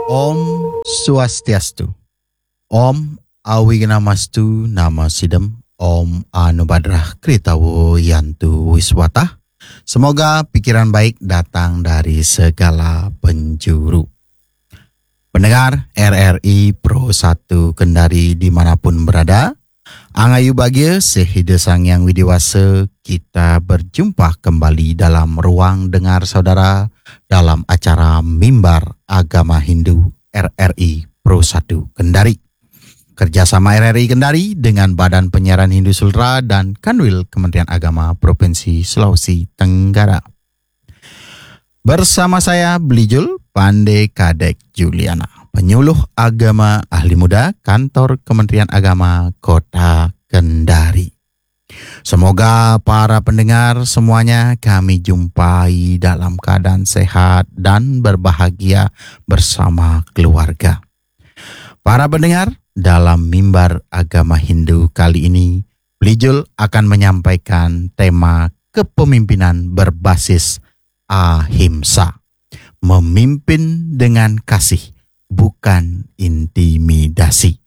Om Swastiastu. Om Awiganamastu Nama Sidem. Om Anubadrah Kritawo Yantu Wiswata. Semoga pikiran baik datang dari segala penjuru. Pendengar RRI Pro 1 Kendari dimanapun berada, Angayu bahagia sehida sang yang widiwasa, kita berjumpa kembali dalam ruang dengar saudara dalam acara Mimbar Agama Hindu RRI Pro 1 Kendari. Kerjasama RRI Kendari dengan Badan Penyiaran Hindu Sultra dan Kanwil Kementerian Agama Provinsi Sulawesi Tenggara. Bersama saya Belijul Pandey Kadek Juliana, penyuluh agama ahli muda Kantor Kementerian Agama Kota Kendari. Semoga para pendengar semuanya kami jumpai dalam keadaan sehat dan berbahagia bersama keluarga. Para pendengar, dalam Mimbar Agama Hindu kali ini, Belijul akan menyampaikan tema kepemimpinan berbasis ahimsa. Memimpin dengan kasih, bukan intimidasi.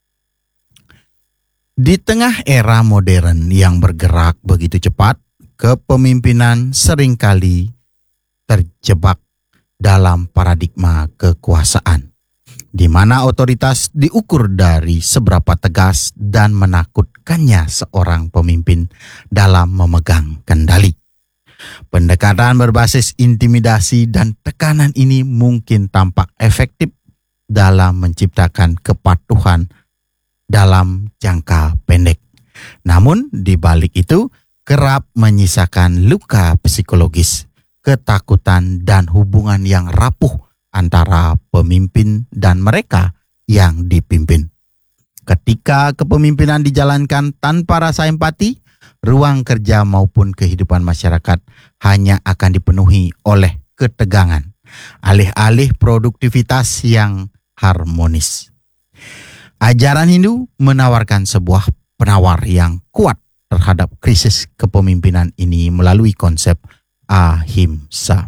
Di tengah era modern yang bergerak begitu cepat, kepemimpinan seringkali terjebak dalam paradigma kekuasaan, di mana otoritas diukur dari seberapa tegas dan menakutkannya seorang pemimpin dalam memegang kendali. Pendekatan berbasis intimidasi dan tekanan ini mungkin tampak efektif dalam menciptakan kepatuhan dalam jangka pendek. Namun di balik itu kerap menyisakan luka psikologis, ketakutan dan hubungan yang rapuh antara pemimpin dan mereka yang dipimpin. Ketika kepemimpinan dijalankan tanpa rasa empati, ruang kerja maupun kehidupan masyarakat hanya akan dipenuhi oleh ketegangan, alih-alih produktivitas yang harmonis. Ajaran Hindu menawarkan sebuah penawar yang kuat terhadap krisis kepemimpinan ini melalui konsep ahimsa.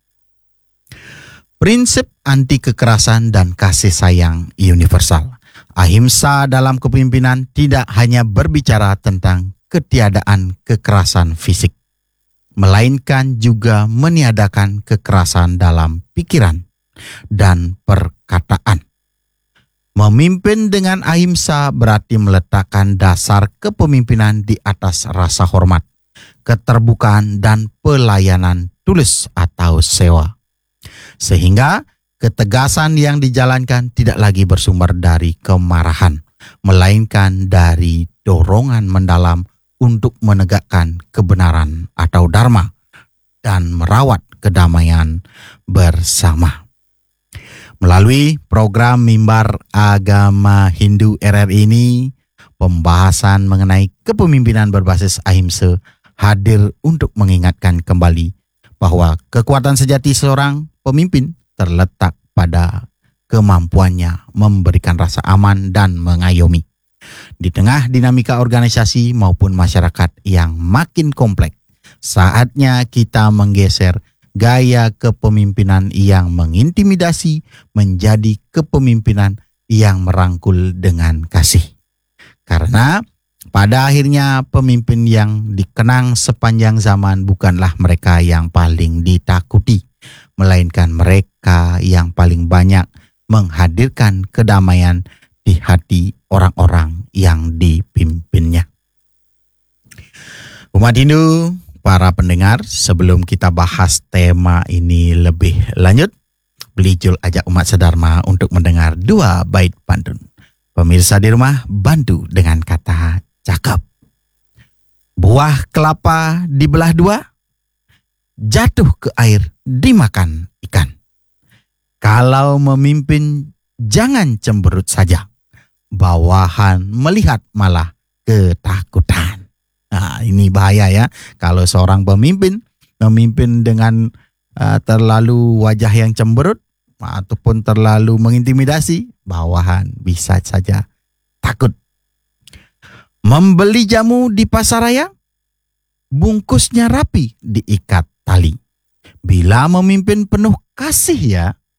Prinsip anti kekerasan dan kasih sayang universal. Ahimsa dalam kepemimpinan tidak hanya berbicara tentang ketiadaan kekerasan fisik, melainkan juga meniadakan kekerasan dalam pikiran dan perkataan. Memimpin dengan ahimsa berarti meletakkan dasar kepemimpinan di atas rasa hormat, keterbukaan dan pelayanan tulus atau sewa. Sehingga ketegasan yang dijalankan tidak lagi bersumber dari kemarahan, melainkan dari dorongan mendalam untuk menegakkan kebenaran atau dharma dan merawat kedamaian bersama. Melalui program Mimbar Agama Hindu RRI ini, pembahasan mengenai kepemimpinan berbasis ahimsa hadir untuk mengingatkan kembali bahwa kekuatan sejati seorang pemimpin terletak pada kemampuannya memberikan rasa aman dan mengayomi. Di tengah dinamika organisasi maupun masyarakat yang makin kompleks, saatnya kita menggeser gaya kepemimpinan yang mengintimidasi menjadi kepemimpinan yang merangkul dengan kasih. Karena pada akhirnya pemimpin yang dikenang sepanjang zaman bukanlah mereka yang paling ditakuti, melainkan mereka yang paling banyak menghadirkan kedamaian di hati orang-orang yang dipimpinnya. Umat Hindu, para pendengar, sebelum kita bahas tema ini lebih lanjut, Belijul ajak umat sedharma untuk mendengar 2 bait pantun. Pemirsa di rumah bantu dengan kata cakep. Buah kelapa dibelah 2, jatuh ke air dimakan ikan. Kalau memimpin jangan cemberut saja, bawahan melihat malah ketakutan. Nah, ini bahaya ya. Kalau seorang pemimpin memimpin dengan terlalu wajah yang cemberut ataupun terlalu mengintimidasi, bawahan bisa saja takut. Membeli jamu di pasar raya, bungkusnya rapi diikat tali. Bila memimpin penuh kasih ya,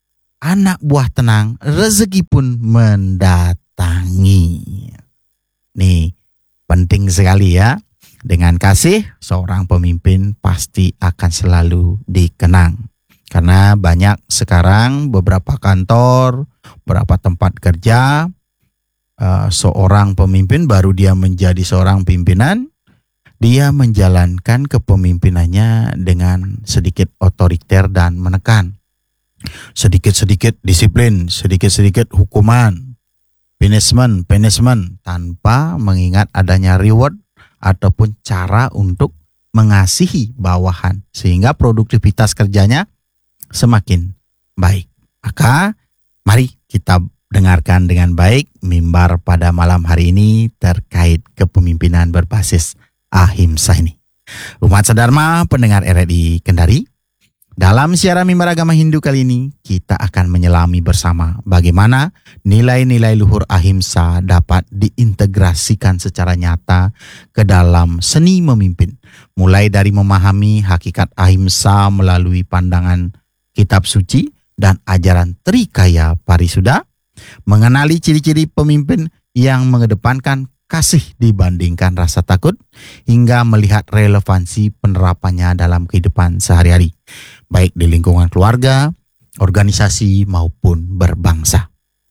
anak buah tenang, rezeki pun mendatangi. Nih, penting sekali ya. Dengan kasih, seorang pemimpin pasti akan selalu dikenang. Karena banyak sekarang beberapa kantor, beberapa tempat kerja, seorang pemimpin baru dia menjadi seorang pimpinan, dia menjalankan kepemimpinannya dengan sedikit otoriter dan menekan. Sedikit-sedikit disiplin, sedikit-sedikit hukuman, punishment, tanpa mengingat adanya reward ataupun cara untuk mengasihi bawahan sehingga produktivitas kerjanya semakin baik. Maka mari kita dengarkan dengan baik mimbar pada malam hari ini terkait kepemimpinan berbasis ahimsa ini. Umat Sedharma pendengar RRI Kendari, dalam siaran mimbar agama Hindu kali ini kita akan menyelami bersama bagaimana nilai-nilai luhur ahimsa dapat diintegrasikan secara nyata ke dalam seni memimpin. Mulai dari memahami hakikat ahimsa melalui pandangan kitab suci dan ajaran Trikaya Parisuda, mengenali ciri-ciri pemimpin yang mengedepankan kasih dibandingkan rasa takut, hingga melihat relevansi penerapannya dalam kehidupan sehari-hari, baik di lingkungan keluarga, organisasi maupun berbangsa.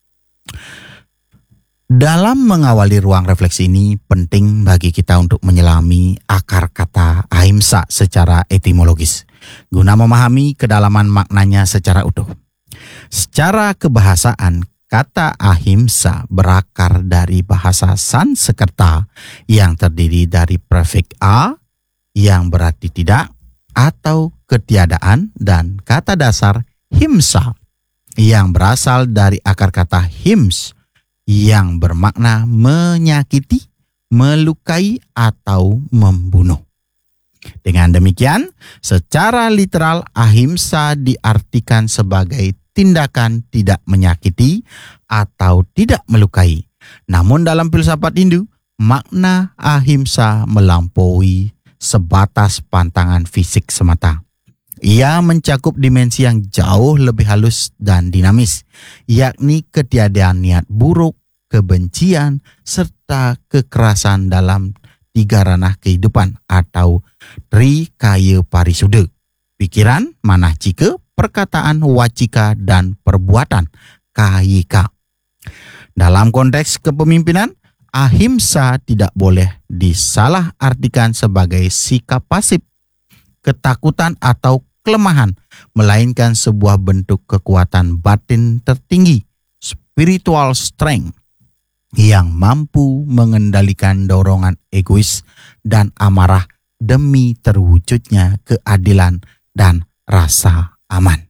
Dalam mengawali ruang refleksi ini, penting bagi kita untuk menyelami akar kata ahimsa secara etimologis, guna memahami kedalaman maknanya secara utuh. Secara kebahasaan, kata ahimsa berakar dari bahasa Sanskerta yang terdiri dari prefix a yang berarti tidak atau ketiadaan dan kata dasar himsa yang berasal dari akar kata hims yang bermakna menyakiti, melukai atau membunuh. Dengan demikian, secara literal ahimsa diartikan sebagai tindakan tidak menyakiti atau tidak melukai. Namun dalam filsafat Hindu, makna ahimsa melampaui sebatas pantangan fisik semata. Ia mencakup dimensi yang jauh lebih halus dan dinamis, yakni ketiadaan niat buruk, kebencian, serta kekerasan dalam 3 ranah kehidupan atau Trikaya Parisuda: pikiran, manahcika, perkataan, wacika, dan perbuatan, kayika. Dalam konteks kepemimpinan, ahimsa tidak boleh disalahartikan sebagai sikap pasif, ketakutan atau kelemahan, melainkan sebuah bentuk kekuatan batin tertinggi, spiritual strength, yang mampu mengendalikan dorongan egois dan amarah demi terwujudnya keadilan dan rasa aman.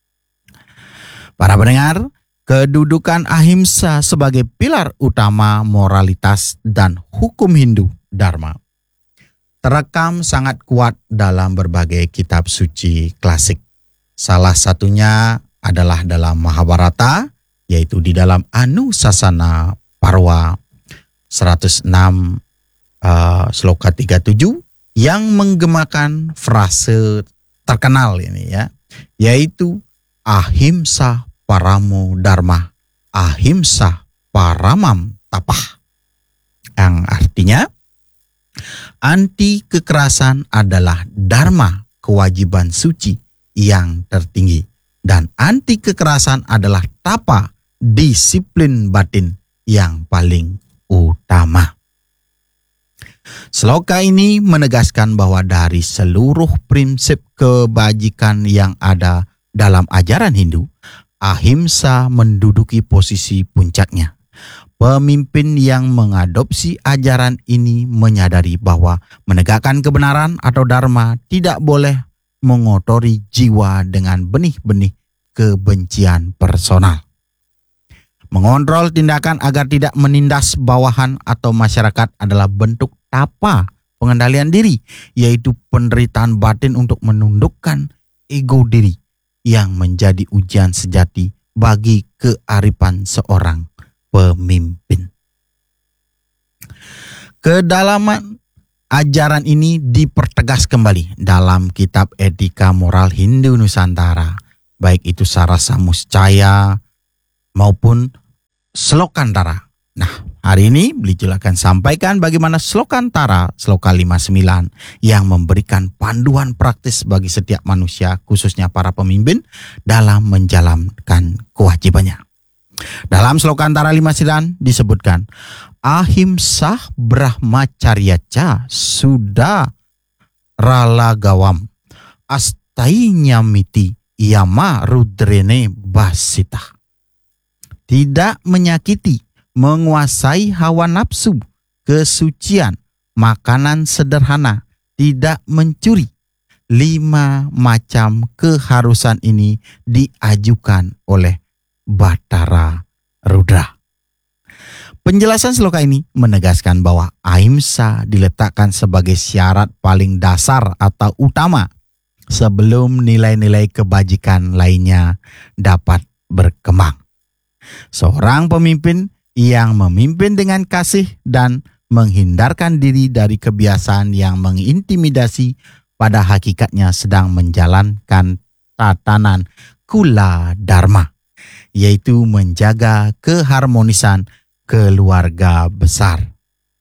Para pendengar, kedudukan ahimsa sebagai pilar utama moralitas dan hukum Hindu Dharma terekam sangat kuat dalam berbagai kitab suci klasik. Salah satunya adalah dalam Mahabharata, yaitu di dalam Anusasana Parwa 106 sloka 37 yang menggemakan frase terkenal ini ya, yaitu ahimsa paramo dharma, ahimsa paramam tapah, yang artinya anti kekerasan adalah dharma, kewajiban suci yang tertinggi, dan anti kekerasan adalah tapa, disiplin batin yang paling utama. Sloka ini menegaskan bahwa dari seluruh prinsip kebajikan yang ada dalam ajaran Hindu, ahimsa menduduki posisi puncaknya. Pemimpin yang mengadopsi ajaran ini menyadari bahwa menegakkan kebenaran atau dharma tidak boleh mengotori jiwa dengan benih-benih kebencian personal. Mengontrol tindakan agar tidak menindas bawahan atau masyarakat adalah bentuk tapa pengendalian diri, yaitu penderitaan batin untuk menundukkan ego diri yang menjadi ujian sejati bagi kearifan seorang pemimpin. Kedalaman ajaran ini dipertegas kembali dalam kitab Etika Moral Hindu Nusantara baik itu Sarasa Muscaya maupun Slokantara. Nah, hari ini Beli Jul akan sampaikan bagaimana Slokantara, Sloka 59, yang memberikan panduan praktis bagi setiap manusia, khususnya para pemimpin, dalam menjalankan kewajibannya. Dalam Slokantara 59 disebutkan, Ahimsa Brahmacharyaca sudah ralagawam astainya miti yama rudrene basita. Tidak menyakiti, menguasai hawa nafsu, kesucian, makanan sederhana, tidak mencuri. 5 macam keharusan ini diajukan oleh Batara Rudra. Penjelasan sloka ini menegaskan bahwa ahimsa diletakkan sebagai syarat paling dasar atau utama sebelum nilai-nilai kebajikan lainnya dapat berkembang. Seorang pemimpin yang memimpin dengan kasih dan menghindarkan diri dari kebiasaan yang mengintimidasi pada hakikatnya sedang menjalankan tatanan kula dharma, yaitu menjaga keharmonisan keluarga besar,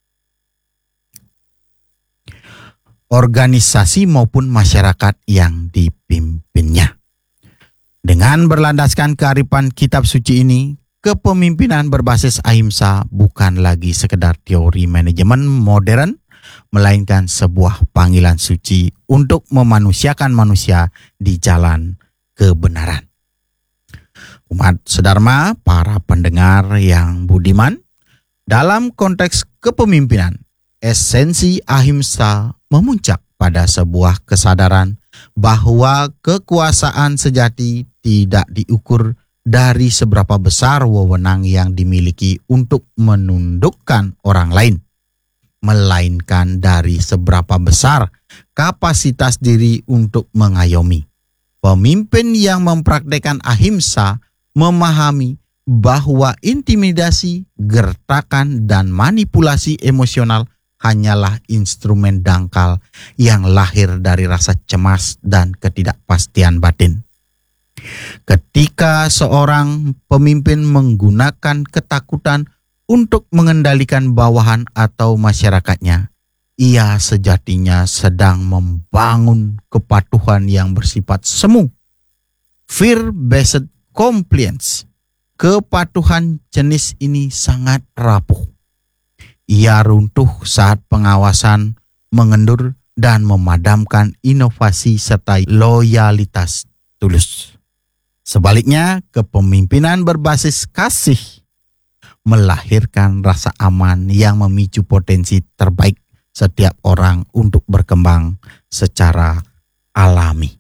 organisasi maupun masyarakat yang dipimpinnya. Dengan berlandaskan kearifan kitab suci ini, kepemimpinan berbasis ahimsa bukan lagi sekedar teori manajemen modern, melainkan sebuah panggilan suci untuk memanusiakan manusia di jalan kebenaran. Umat sedharma, para pendengar yang budiman, dalam konteks kepemimpinan, esensi ahimsa memuncak pada sebuah kesadaran bahwa kekuasaan sejati tidak diukur dari seberapa besar wewenang yang dimiliki untuk menundukkan orang lain, melainkan dari seberapa besar kapasitas diri untuk mengayomi. Pemimpin yang mempraktikkan ahimsa memahami bahwa intimidasi, gertakan, dan manipulasi emosional hanyalah instrumen dangkal yang lahir dari rasa cemas dan ketidakpastian batin. Ketika seorang pemimpin menggunakan ketakutan untuk mengendalikan bawahan atau masyarakatnya, ia sejatinya sedang membangun kepatuhan yang bersifat semu. Fear-based compliance. Kepatuhan jenis ini sangat rapuh. Ia runtuh saat pengawasan mengendur dan memadamkan inovasi serta loyalitas tulus. Sebaliknya, kepemimpinan berbasis kasih melahirkan rasa aman yang memicu potensi terbaik setiap orang untuk berkembang secara alami.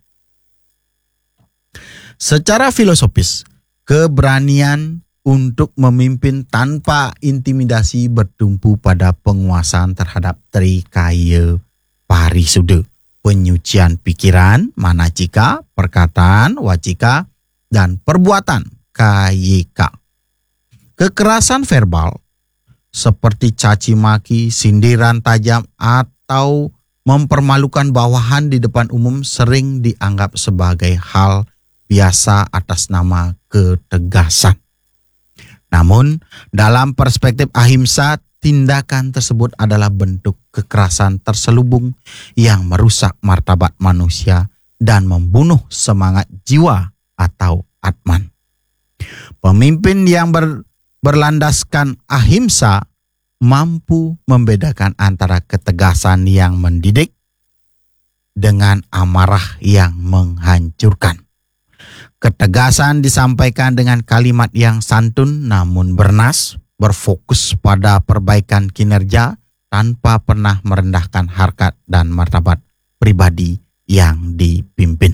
Secara filosofis, keberanian untuk memimpin tanpa intimidasi bertumpu pada penguasaan terhadap trikaya parisuda, penyucian pikiran, manacika, perkataan, wacika, dan perbuatan, kayika. Kekerasan verbal, seperti caci maki, sindiran tajam, atau mempermalukan bawahan di depan umum sering dianggap sebagai hal biasa atas nama ketegasan. Namun, dalam perspektif ahimsa, tindakan tersebut adalah bentuk kekerasan terselubung yang merusak martabat manusia dan membunuh semangat jiwa atau atman. Pemimpin yang berlandaskan ahimsa mampu membedakan antara ketegasan yang mendidik dengan amarah yang menghancurkan. Ketegasan disampaikan dengan kalimat yang santun namun bernas, berfokus pada perbaikan kinerja tanpa pernah merendahkan harkat dan martabat pribadi yang dipimpin.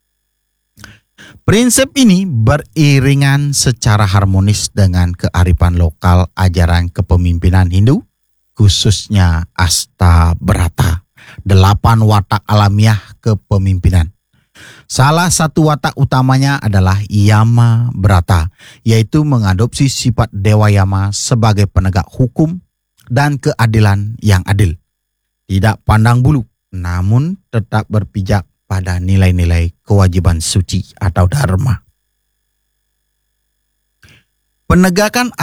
Prinsip ini beriringan secara harmonis dengan kearifan lokal ajaran kepemimpinan Hindu, khususnya Astabrata, 8 watak alamiah kepemimpinan. Salah satu watak utamanya adalah Yama Brata, yaitu mengadopsi sifat Dewa Yama sebagai penegak hukum dan keadilan yang adil. Tidak pandang bulu, namun tetap berpijak pada nilai-nilai kewajiban suci atau dharma. Penegakan